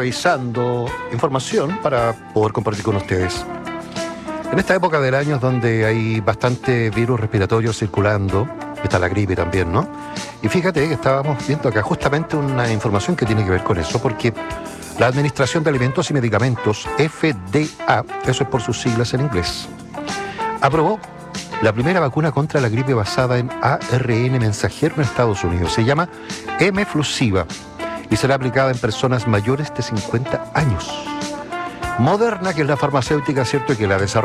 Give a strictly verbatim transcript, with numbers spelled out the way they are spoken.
revisando información para poder compartir con ustedes. En esta época del año es donde hay bastante virus respiratorio circulando, está la gripe también, ¿no? Y fíjate que estábamos viendo acá justamente una información que tiene que ver con eso, porque la Administración de Alimentos y Medicamentos, F D A, eso es por sus siglas en inglés, aprobó la primera vacuna contra la gripe basada en A R N mensajero en Estados Unidos. Se llama M-Flusiva y será aplicada en personas mayores de cincuenta años. Moderna, que es la farmacéutica, cierto, que la desarrolla,